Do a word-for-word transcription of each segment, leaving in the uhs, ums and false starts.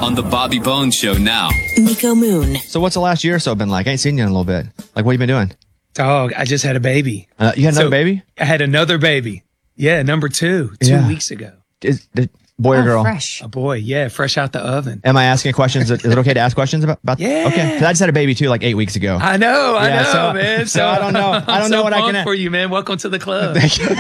on the Bobby Bones Show now. Nico Moon. So what's the last year or so been like? I ain't seen you in a little bit. Like, what you been doing? Dog, I just had a baby. Uh, you had another So, baby? I had another baby. Yeah, number two, two Yeah. weeks ago. Is, is boy or Oh, girl? fresh. A boy, yeah, fresh out the oven. Am I asking questions? Is it okay to ask questions about? about Yeah. Okay. Because I just had a baby too, like eight weeks ago. I know, I Yeah, know, so- man. so I don't know. I I'm don't know so what I can pumped a- for you, man. Welcome to the club.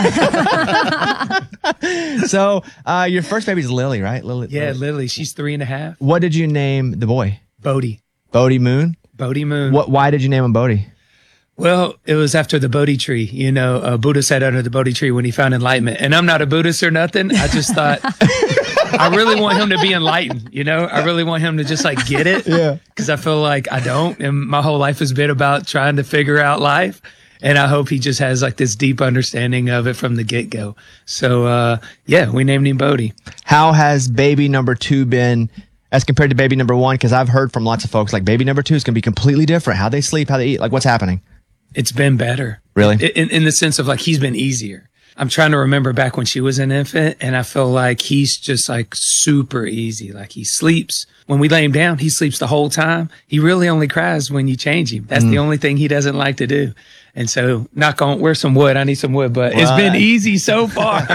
So uh, your first baby's Lily, right? Lily. Yeah, Lily. Lily, she's three and a half. What did you name the boy? Bodhi, Bodhi Moon. Bodhi Moon. What? Why did you name him Bodhi? Well, it was after the Bodhi tree. You know, uh, Buddha sat under the Bodhi tree when he found enlightenment. And I'm not a Buddhist or nothing. I just thought, I really want him to be enlightened. You know, I really want him to just like get it. Yeah. Because I feel like I don't. And my whole life has been about trying to figure out life. And I hope he just has like this deep understanding of it from the get go. So, uh, yeah, we named him Bodhi. How has baby number two been as compared to baby number one? Because I've heard from lots of folks like baby number two is going to be completely different. How they sleep, how they eat, like what's happening. It's been better. Really? In, in the sense of like, he's been easier. I'm trying to remember back when she was an infant, and I feel like he's just like super easy. Like he sleeps. When we lay him down, he sleeps the whole time. He really only cries when you change him. That's Mm. the only thing he doesn't like to do. And so, knock on, where's some wood? I need some wood, but it's been Right. easy so far.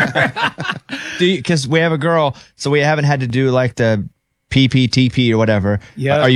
Do because we have a girl, so we haven't had to do like the P P T P or whatever. Yeah. Are